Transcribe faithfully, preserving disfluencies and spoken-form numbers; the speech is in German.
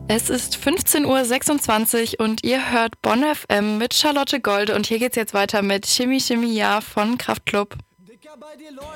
Es ist fünfzehn Uhr sechsundzwanzig und ihr hört Bonn F M mit Charlotte Golde und hier geht's jetzt weiter mit Shimmy Shimmy Ja von Kraftklub. Dicker, bei dir läuft